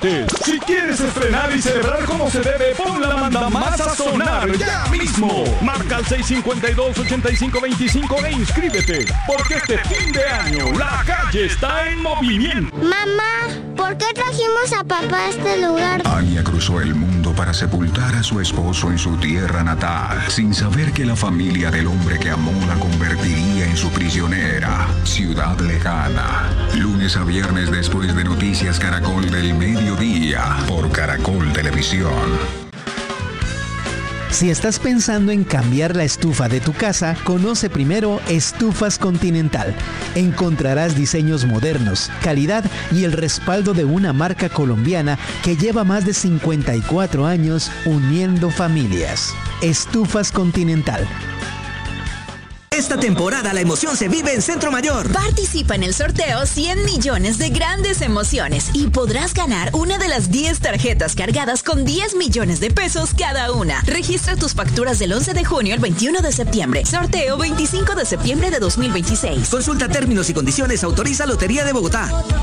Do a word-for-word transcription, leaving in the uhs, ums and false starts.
juguetes. Si quieres estrenar y celebrar como se debe, pon la manda más a sonar ya mismo. Marca al seis cinco dos, ocho cinco dos cinco e inscríbete, porque este fin de año la calle está en movimiento. Mamá, ¿por qué trajimos a papá a este lugar? Ania cruzó el mundo para sepultar a su esposo en su tierra natal, sin saber que la familia del hombre que amó la convertiría en su prisionera. Ciudad Lejana, lunes a viernes después de Noticias Caracol del mediodía, por Caracol Televisión. Si estás pensando en cambiar la estufa de tu casa, conoce primero Estufas Continental. Encontrarás diseños modernos, calidad y el respaldo de una marca colombiana que lleva más de cincuenta y cuatro años uniendo familias. Estufas Continental. Esta temporada la emoción se vive en Centro Mayor. Participa en el sorteo cien millones de grandes emociones y podrás ganar una de las diez tarjetas cargadas con diez millones de pesos cada una. Registra tus facturas del once de junio al veintiuno de septiembre. Sorteo veinticinco de septiembre de dos mil veintiséis. Consulta términos y condiciones. Autoriza Lotería de Bogotá.